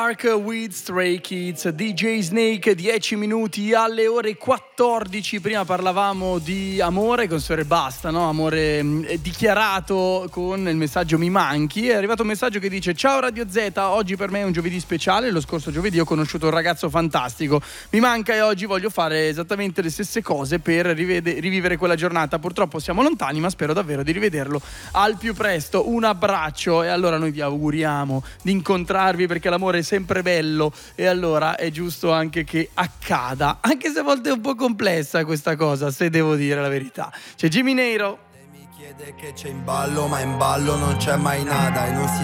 Dark with Stray Kids, DJ Snake, 10 minuti alle ore 14. Prima parlavamo di amore con Sfera Ebbasta, no? Amore dichiarato con il messaggio "mi manchi". È arrivato un messaggio che dice: ciao Radio Z, oggi per me è un giovedì speciale. Lo scorso giovedì ho conosciuto un ragazzo fantastico, mi manca e oggi voglio fare esattamente le stesse cose per rivivere quella giornata. Purtroppo siamo lontani, ma spero davvero di rivederlo al più presto. Un abbraccio. E allora noi vi auguriamo di incontrarvi, perché l'amore è sempre bello, e allora è giusto anche che accada, anche se a volte è un po' complessa questa cosa, se devo dire la verità. C'è Jimmy Nero. Lei mi chiede che c'è in ballo, ma in ballo non c'è mai nada e non si